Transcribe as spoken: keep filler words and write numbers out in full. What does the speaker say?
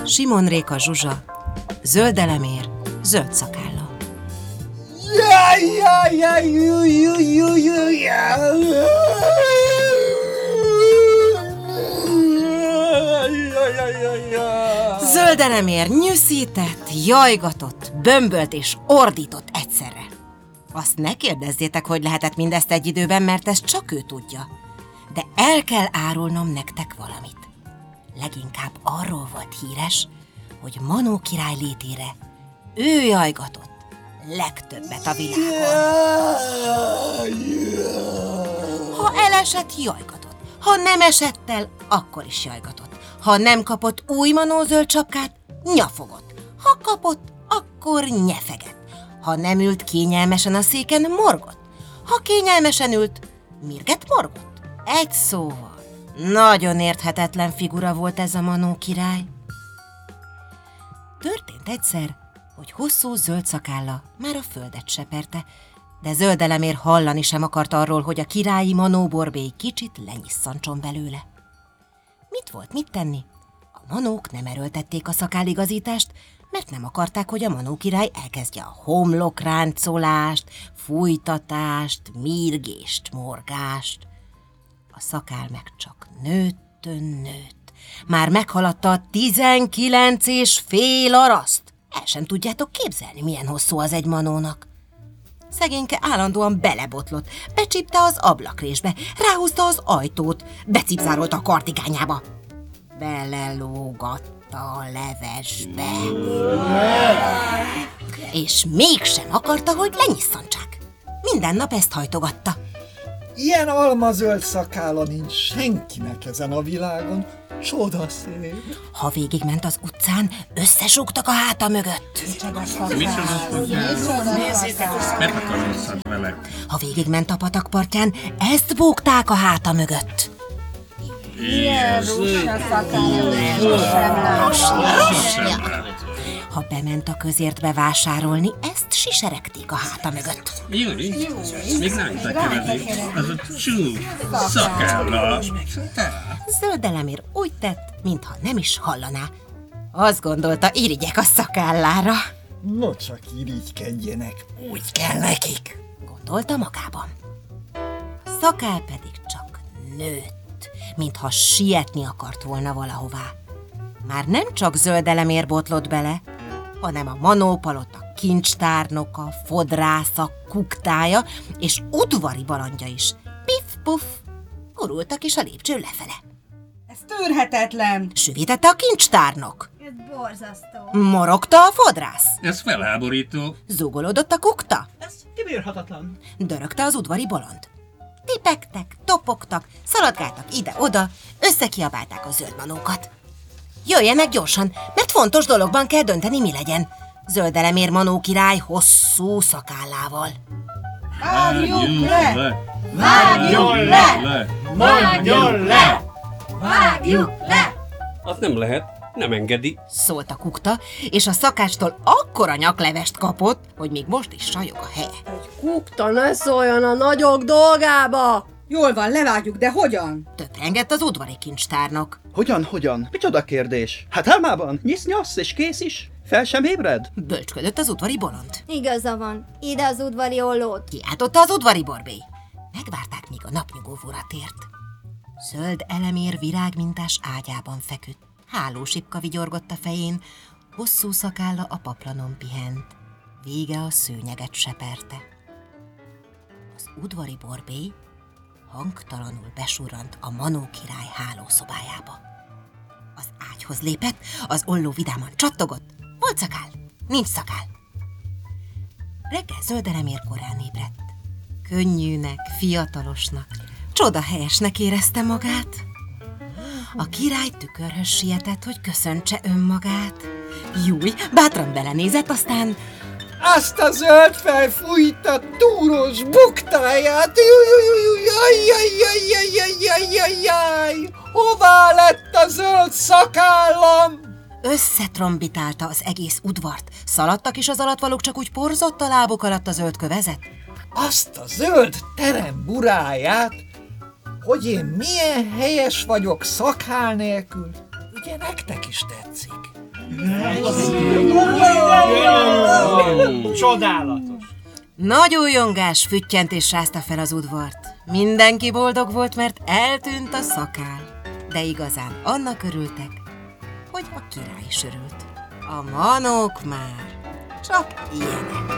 Simon Réka Zsuzsa, Zöld Elemér, Zöld Szakálla. Jaj, jaj, jaj, jaj, jaj, jaj, jaj. Zöld Elemér nyűszített, jajgatott, bömbölt és ordított egyszerre. Azt ne kérdezzétek, hogy lehetett mindezt egy időben, mert ezt csak ő tudja. De el kell árulnom nektek valamit. Leginkább arról volt híres, hogy Manó király létére ő jajgatott legtöbbet a világon. Ha elesett, jajgatott. Ha nem esett el, akkor is jajgatott. Ha nem kapott új Manó zöld sapkát, nyafogott. Ha kapott, akkor nyefegett. Ha nem ült kényelmesen a széken, morgott. Ha kényelmesen ült, mirget morgott. Egy szóval, nagyon érthetetlen figura volt ez a Manó király. Történt egyszer, hogy hosszú zöld szakálla már a földet seperte, de Zöld Elemér hallani sem akart arról, hogy a királyi Manó borbély kicsit lenyisszantson belőle. Mit volt mit tenni? A manók nem erőltették a szakálligazítást, mert nem akarták, hogy a Manó király elkezdje a homlokráncolást, fújtatást, mirgést, morgást. A szakál meg csak nőttön nőtt. Már meghaladta a tizenkilenc és fél araszt. El sem tudjátok képzelni, milyen hosszú az egy manónak. Szegényke állandóan belebotlott, becsípte az ablakrésbe, ráhúzta az ajtót, becipzárolta a kartigányába. Belelógatta a levesbe. És mégsem akarta, hogy lenyisszantsák. Minden nap ezt hajtogatta. Ilyen almazöld szakálla nincs senkinek ezen a világon. Csodaszép. Ha végigment az utcán, összesúgtak a háta mögött. Meg akarod vele? Ha végigment a patakpartján, ezt bógták a háta mögött. Ilyen rúsnya szakálla. Ha bement a közértbe vásárolni, ezt siseregték a háta mögött. Júj, még nem tekeredik. Az a csú szakálla. Zöld Elemér úgy tett, mintha nem is hallaná. Azt gondolta, irigyek a szakállára. No csak irigykedjenek, úgy kell nekik. Gondolta magában. A szakál pedig csak nőtt, mintha sietni akart volna valahová. Már nem csak Zöld Elemér botlott bele, hanem a Manó palota kincstárnoka, fodrásza, kuktája és udvari balandja is. Pif-puf, gurultak is a lépcső lefele. Ez tűrhetetlen! Süvítette a kincstárnok. Ez borzasztó. Morogta a fodrász. Ez felháborító. Zúgolódott a kukta. Ez kibírhatatlan. Dörögte az udvari bolond. Tipegtek, topogtak, szaladgáltak ide-oda, összekiabálták a zöld manókat. Jöjjenek gyorsan, mert fontos dologban kell dönteni, mi legyen. Zöld Elemér Manó király hosszú szakállával. Vágjuk le! Vágjuk le! Mondjon le! Vágjuk le! Az nem lehet, nem engedi. Szólt a kukta, és a szakástól akkora nyaklevest kapott, hogy még most is sajog a helye. Kukta, ne szóljon a nagyok dolgába! Jól van, levágjuk, de hogyan? Töprengett az udvari kincstárnok. Hogyan, hogyan? Micsoda kérdés? Hát álmában nyisz-nyasz és kész is. Fel sem ébred? Bölcsködött az udvari bolond. Igaza van. Ide az udvari ollót. Kiáltotta az udvari borbély. Megvárták, míg a napnyugóvóra tért. Zöld Elemér virágmintás ágyában feküdt. Hálósipka vigyorgott a fején, hosszú szakálla a paplanon pihent. Vége a szőnyeget seperte. Az udvari borbély hangtalanul besurrant a Manó király hálószobájába. Az ágyhoz lépett, az olló vidáman csattogott. Volt szakál, nincs szakál. Reggel Zöld Elemér korán ébredt. Könnyűnek, fiatalosnak, csodahelyesnek érezte magát. A király tükörhöz sietett, hogy köszöntse önmagát. Júj, bátran belenézett, aztán... Azt a zöld fej fújta túros buktáját! Jaj-jaj-jaj-jaj-jaj-jaj-jaj! Hová lett a zöld szakállam? Összetrombitálta az egész udvart. Szaladtak is az alattvalók, csak úgy porzott a lábuk alatt a zöld kövezet. Azt a zöld terem buráját, hogy én milyen helyes vagyok szakál nélkül. Ugye nektek is tetszik? Csodálatos. Nagy újongás, füttyentés rázta fel az udvart. Mindenki boldog volt, mert eltűnt a szakál. De igazán annak örültek, hogy a király is örült. A manók már csak ilyenek.